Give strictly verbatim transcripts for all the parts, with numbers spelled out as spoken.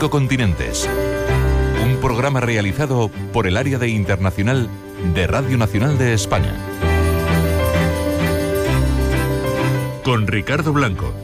Cinco Continentes. Un programa realizado por el Área de Internacional de Radio Nacional de España. Con Ricardo Blanco.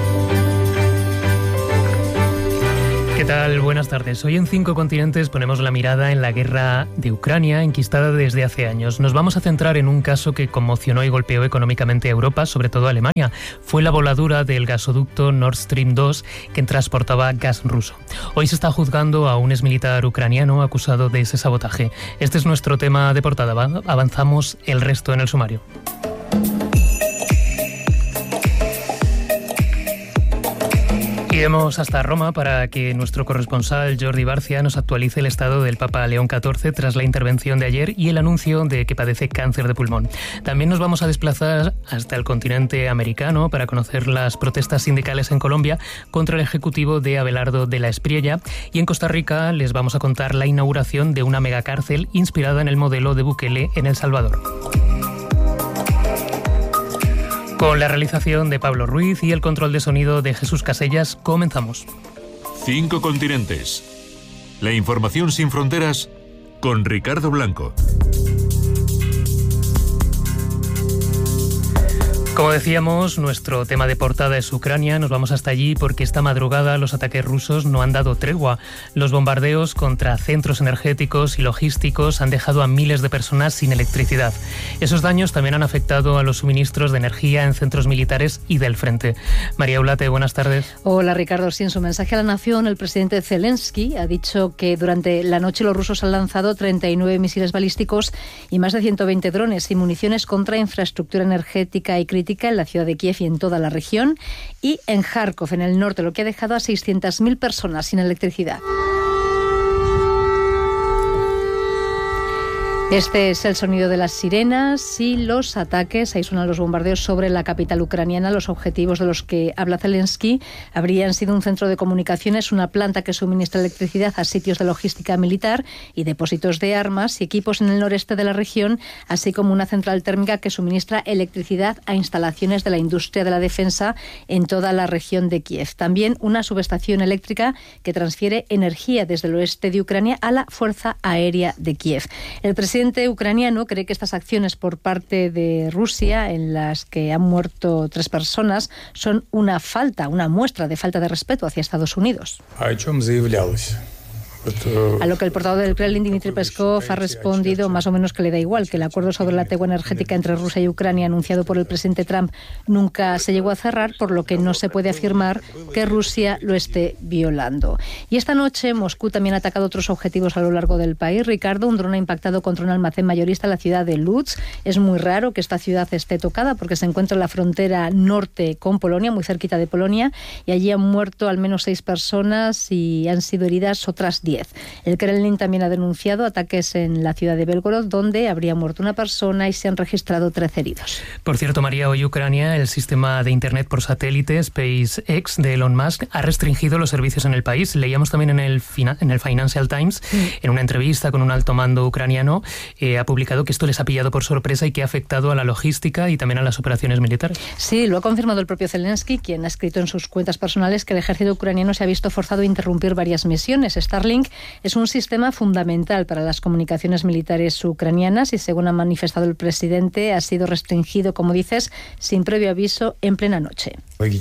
¿Qué tal? Buenas tardes. Hoy en Cinco Continentes ponemos la mirada en la guerra de Ucrania, enquistada desde hace años. Nos vamos a centrar en un caso que conmocionó y golpeó económicamente a Europa, sobre todo a Alemania. Fue la voladura del gasoducto Nord Stream dos que transportaba gas ruso. Hoy se está juzgando a un exmilitar ucraniano acusado de ese sabotaje. Este es nuestro tema de portada. Avanzamos el resto en el sumario. Iremos hasta Roma para que nuestro corresponsal Jordi Barcia nos actualice el estado del Papa León catorce tras la intervención de ayer y el anuncio de que padece cáncer de pulmón. También nos vamos a desplazar hasta el continente americano para conocer las protestas sindicales en Colombia contra el ejecutivo de Abelardo de la Espriella, y en Costa Rica les vamos a contar la inauguración de una megacárcel inspirada en el modelo de Bukele en El Salvador. Con la realización de Pablo Ruiz y el control de sonido de Jesús Casellas, comenzamos. Cinco Continentes. La información sin fronteras con Ricardo Blanco. Como decíamos, nuestro tema de portada es Ucrania. Nos vamos hasta allí porque esta madrugada los ataques rusos no han dado tregua. Los bombardeos contra centros energéticos y logísticos han dejado a miles de personas sin electricidad. Esos daños también han afectado a los suministros de energía en centros militares y del frente. María Ulate, buenas tardes. Hola Ricardo, sí, en su mensaje a la nación, el presidente Zelensky ha dicho que durante la noche los rusos han lanzado treinta y nueve misiles balísticos y más de ciento veinte drones y municiones contra infraestructura energética y crítica en la ciudad de Kiev y en toda la región, y en Kharkov, en el norte, lo que ha dejado a seiscientas mil personas sin electricidad. Este es el sonido de las sirenas y los ataques. Ahí suenan los bombardeos sobre la capital ucraniana. Los objetivos de los que habla Zelensky habrían sido un centro de comunicaciones, una planta que suministra electricidad a sitios de logística militar y depósitos de armas y equipos en el noreste de la región, así como una central térmica que suministra electricidad a instalaciones de la industria de la defensa en toda la región de Kiev. También una subestación eléctrica que transfiere energía desde el oeste de Ucrania a la Fuerza Aérea de Kiev. El presidente El presidente ucraniano cree que estas acciones por parte de Rusia, en las que han muerto tres personas, son una falta, una muestra de falta de respeto hacia Estados Unidos. A lo que el portavoz del Kremlin, Dmitry Peskov, ha respondido más o menos que le da igual, que el acuerdo sobre la tregua energética entre Rusia y Ucrania anunciado por el presidente Trump nunca se llegó a cerrar, por lo que no se puede afirmar que Rusia lo esté violando. Y esta noche Moscú también ha atacado otros objetivos a lo largo del país. Ricardo, un dron ha impactado contra un almacén mayorista en la ciudad de Lutsk. Es muy raro que esta ciudad esté tocada porque se encuentra en la frontera norte con Polonia, muy cerquita de Polonia, y allí han muerto al menos seis personas y han sido heridas otras diez. El Kremlin también ha denunciado ataques en la ciudad de Belgorod, donde habría muerto una persona y se han registrado trece heridos. Por cierto, María, hoy Ucrania, el sistema de Internet por satélite SpaceX de Elon Musk ha restringido los servicios en el país. Leíamos también en el, en el Financial Times, sí. En una entrevista con un alto mando ucraniano, eh, ha publicado que esto les ha pillado por sorpresa y que ha afectado a la logística y también a las operaciones militares. Sí, lo ha confirmado el propio Zelensky, quien ha escrito en sus cuentas personales que el ejército ucraniano se ha visto forzado a interrumpir varias misiones. Starlink es un sistema fundamental para las comunicaciones militares ucranianas y, según ha manifestado el presidente, ha sido restringido, como dices, sin previo aviso en plena noche.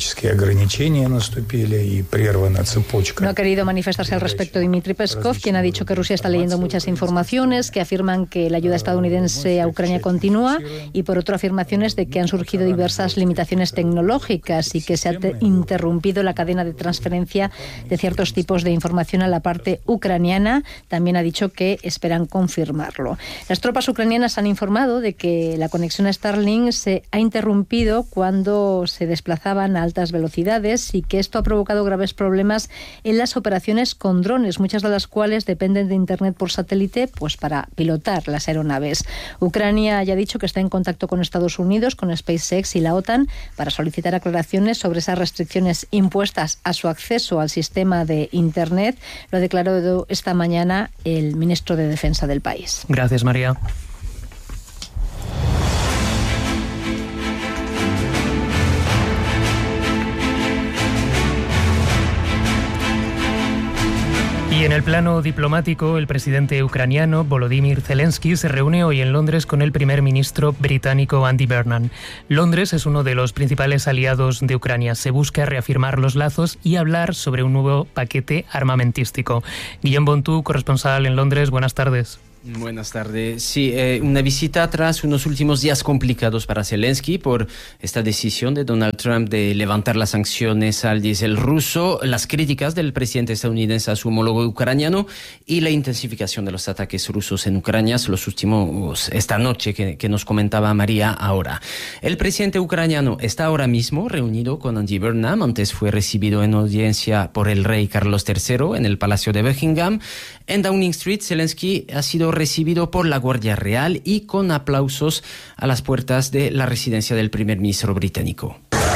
No ha querido manifestarse al respecto Dmitry Peskov, quien ha dicho que Rusia está leyendo muchas informaciones que afirman que la ayuda estadounidense a Ucrania continúa, y por otro afirmaciones de que han surgido diversas limitaciones tecnológicas y que se ha interrumpido la cadena de transferencia de ciertos tipos de información a la parte ucraniana. También ha dicho que esperan confirmarlo. Las tropas ucranianas han informado de que la conexión a Starlink se ha interrumpido cuando se desplazaban a altas velocidades y que esto ha provocado graves problemas en las operaciones con drones, muchas de las cuales dependen de Internet por satélite, pues para pilotar las aeronaves. Ucrania ya ha dicho que está en contacto con Estados Unidos, con SpaceX y la OTAN para solicitar aclaraciones sobre esas restricciones impuestas a su acceso al sistema de Internet. Lo ha declarado esta mañana el ministro de Defensa del país. Gracias, María. Y en el plano diplomático, el presidente ucraniano Volodymyr Zelensky se reúne hoy en Londres con el primer ministro británico Andy Burnham. Londres es uno de los principales aliados de Ucrania. Se busca reafirmar los lazos y hablar sobre un nuevo paquete armamentístico. Guillaume Bontu, corresponsal en Londres, buenas tardes. Buenas tardes. Sí, eh, una visita tras unos últimos días complicados para Zelensky por esta decisión de Donald Trump de levantar las sanciones al diésel ruso, las críticas del presidente estadounidense a su homólogo ucraniano y la intensificación de los ataques rusos en Ucrania, los últimos esta noche que, que nos comentaba María ahora. El presidente ucraniano está ahora mismo reunido con Andy Burnham. Antes fue recibido en audiencia por el rey Carlos tercero en el Palacio de Buckingham. En Downing Street, Zelensky ha sido recibido por la Guardia Real y con aplausos a las puertas de la residencia del primer ministro británico.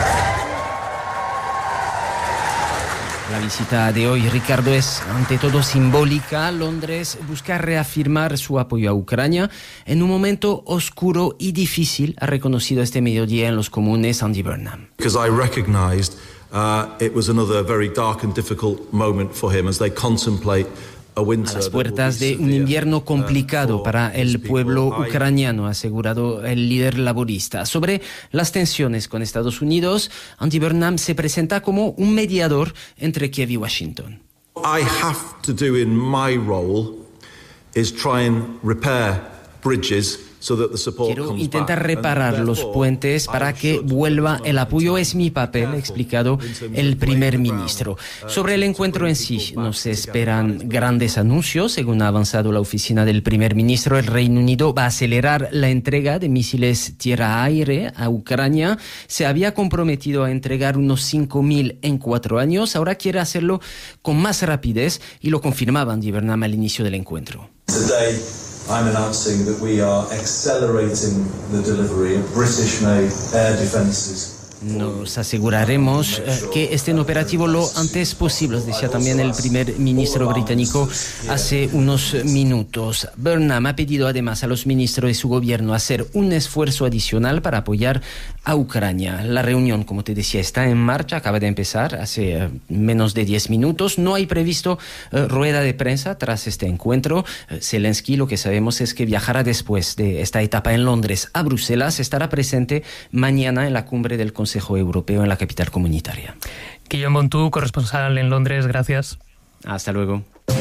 La visita de hoy, Ricardo, es ante todo simbólica. Londres busca reafirmar su apoyo a Ucrania en un momento oscuro y difícil, ha reconocido este mediodía en los comunes Andy Burnham. Because I recognized uh, it was another very dark and difficult moment for him as they contemplate a las puertas de un invierno complicado para el pueblo ucraniano, ha asegurado el líder laborista. Sobre las tensiones con Estados Unidos, Andy Burnham se presenta como un mediador entre Kiev y Washington. I have to do in my role is try and repair bridges. Quiero intentar reparar los puentes para que vuelva el apoyo. Es mi papel, ha explicado el primer ministro. Sobre el encuentro en sí, no se esperan grandes anuncios. Según ha avanzado la oficina del primer ministro, el Reino Unido va a acelerar la entrega de misiles tierra-aire a Ucrania. Se había comprometido a entregar unos cinco mil en cuatro años. Ahora quiere hacerlo con más rapidez y lo confirmaba Andy Burnham al inicio del encuentro. Today, I'm announcing that we are accelerating the delivery of British-made air defences. Nos aseguraremos eh, que estén operativos lo antes posible, decía también el primer ministro británico hace unos minutos. Burnham ha pedido además a los ministros de su gobierno hacer un esfuerzo adicional para apoyar a Ucrania. La reunión, como te decía, está en marcha, acaba de empezar hace eh, menos de diez minutos. No hay previsto eh, rueda de prensa tras este encuentro. Eh, Zelensky, lo que sabemos es que viajará después de esta etapa en Londres a Bruselas. Estará presente mañana en la cumbre del Consejo Europeo en la capital comunitaria. Guillaume Bontu, corresponsal en Londres, gracias. Hasta luego.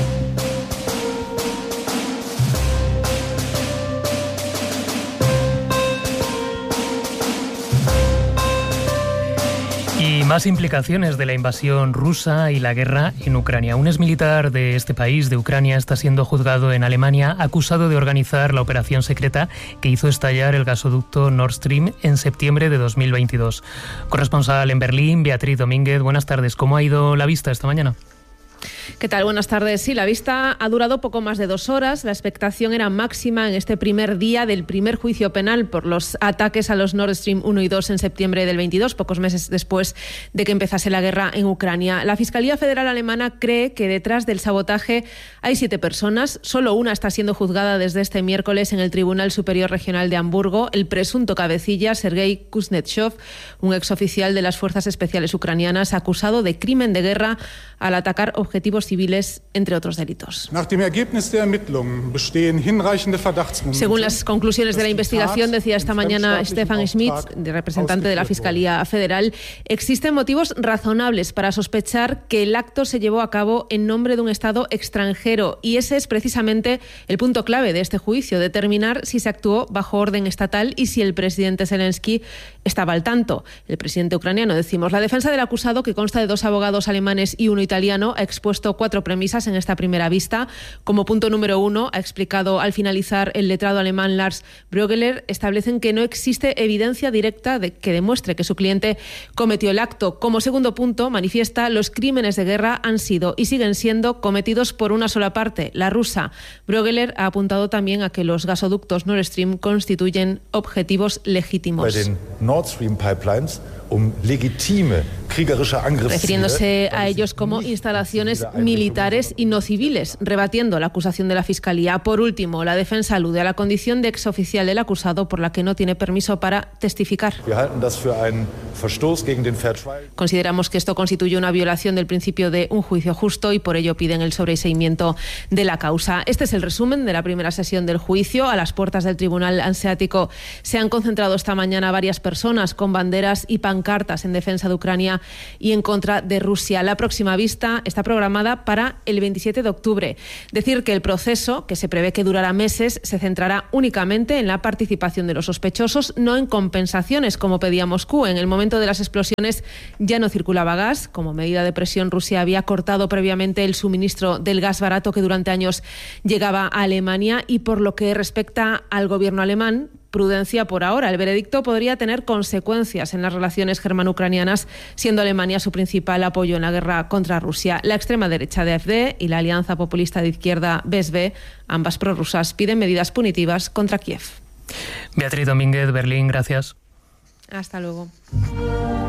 Y más implicaciones de la invasión rusa y la guerra en Ucrania. Un exmilitar de este país, de Ucrania, está siendo juzgado en Alemania, acusado de organizar la operación secreta que hizo estallar el gasoducto Nord Stream en septiembre de dos mil veintidós. Corresponsal en Berlín, Beatriz Domínguez, buenas tardes. ¿Cómo ha ido la vista esta mañana? ¿Qué tal? Buenas tardes. Sí, la vista ha durado poco más de dos horas. La expectación era máxima en este primer día del primer juicio penal por los ataques a los Nord Stream uno y dos en septiembre del veintidós, pocos meses después de que empezase la guerra en Ucrania. La Fiscalía Federal Alemana cree que detrás del sabotaje hay siete personas. Solo una está siendo juzgada desde este miércoles en el Tribunal Superior Regional de Hamburgo. El presunto cabecilla, Sergei Kuznetsov, un exoficial de las Fuerzas Especiales Ucranianas, acusado de crimen de guerra al atacar objetivos civiles, entre otros delitos. Según las conclusiones de la investigación, decía esta mañana Stefan Schmidt, representante de la Fiscalía Federal, existen motivos razonables para sospechar que el acto se llevó a cabo en nombre de un Estado extranjero, y ese es precisamente el punto clave de este juicio, determinar si se actuó bajo orden estatal y si el presidente Zelensky estaba al tanto. El presidente ucraniano, decimos. La defensa del acusado, que consta de dos abogados alemanes y uno italiano, ha expuesto cuatro premisas en esta primera vista. Como punto número uno, ha explicado al finalizar el letrado alemán Lars Brögeler, establecen que no existe evidencia directa de que demuestre que su cliente cometió el acto. Como segundo punto, manifiesta, los crímenes de guerra han sido y siguen siendo cometidos por una sola parte, la rusa. Brögeler ha apuntado también a que los gasoductos Nord Stream constituyen objetivos legítimos. Bei den Nord Stream Pipelines refiriéndose a ellos como instalaciones militares y no civiles, rebatiendo la acusación de la Fiscalía. Por último, la defensa alude a la condición de exoficial del acusado por la que no tiene permiso para testificar. Consideramos que esto constituye una violación del principio de un juicio justo y por ello piden el sobreseimiento de la causa. Este es el resumen de la primera sesión del juicio. A las puertas del Tribunal Hanseático se han concentrado esta mañana varias personas con banderas y pancartas en defensa de Ucrania y en contra de Rusia. La próxima vista está programada para el veintisiete de octubre. Decir que el proceso, que se prevé que durará meses, se centrará únicamente en la participación de los sospechosos, no en compensaciones, como pedía Moscú. En el momento de las explosiones ya no circulaba gas. Como medida de presión, Rusia había cortado previamente el suministro del gas barato que durante años llegaba a Alemania. Y por lo que respecta al gobierno alemán, prudencia por ahora. El veredicto podría tener consecuencias en las relaciones germano-ucranianas, siendo Alemania su principal apoyo en la guerra contra Rusia. La extrema derecha de A F D y la alianza populista de izquierda B S V, ambas prorrusas, piden medidas punitivas contra Kiev. Beatriz Domínguez, Berlín, gracias. Hasta luego.